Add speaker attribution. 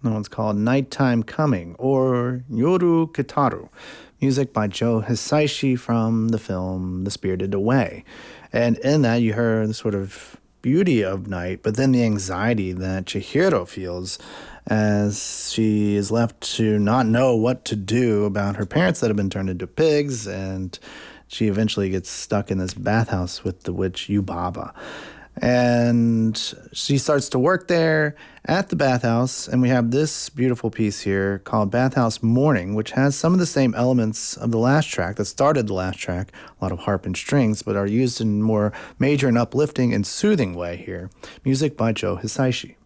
Speaker 1: That one's called Nighttime Coming, or Yoru Kitaru. Music by Joe Hisaishi from the film The Spirited Away. And in that, you heard the sort of beauty of night, but then the anxiety that Chihiro feels as she is left to not know what to do about her parents that have been turned into pigs, and she eventually gets stuck in this bathhouse with the witch Yubaba. And she starts to work there at the bathhouse, and we have this beautiful piece here called Bathhouse Morning, which has some of the same elements of the last track that started the last track, a lot of harp and strings, but are used in more major and uplifting and soothing way here. Music by Joe Hisaishi.